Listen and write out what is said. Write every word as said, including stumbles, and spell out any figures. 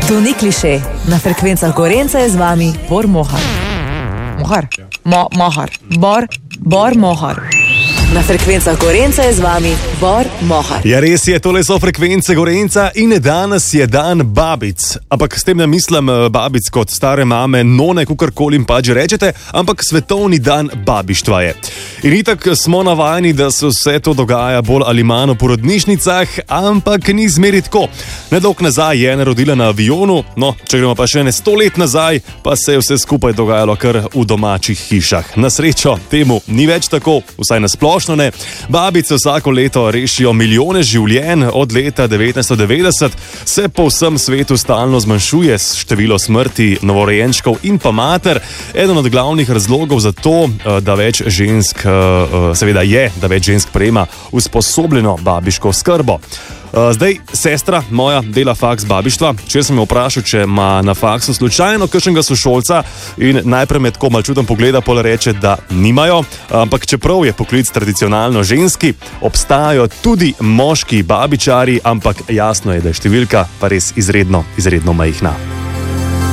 To ni kliše. Na frekvencah Gorenca je z vami Bor Mohar. Mohar? Mo, mohar. Bor, Bor Mohar. Na frekvencah Gorenca je z vami Bor Mohar. Ja, res je, tole so frekvence Gorenca in danes je dan babic. Ampak s tem ne mislim babic kot stare mame, none, kukorkoli jim pač rečete, ampak svetovni dan babištva je. In itak smo navajeni, da se vse to dogaja bolj ali manj v porodnišnicah, ampak ni zmeri tako. Nedolgo nazaj je ena rodila na avionu, no, če gremo pa še ne sto let nazaj, pa se je vse skupaj dogajalo kar v domačih hišah. Na srečo temu ni več tako, vsaj na splošno. Ne. Babice vsako leto rešijo milijone življenj. Od leta devetnajststo devetdeset se po vsem svetu stalno zmanjšuje število smrti novorojenčkov in pa mater. Eden od glavnih razlogov za to, da več žensk, seveda je, da več žensk prejema usposobljeno babiško skrbo. Zdaj, sestra moja dela faks babištva. Če sem jo vprašal, če ima na faksu slučajno kakšnega sošolca, in najprej me tako malčudno pogleda, pol reče, da nimajo, ampak čeprav je poklic tradicionalno ženski, obstajajo tudi moški babičari, ampak jasno je, da je številka pa res izredno, izredno majhna.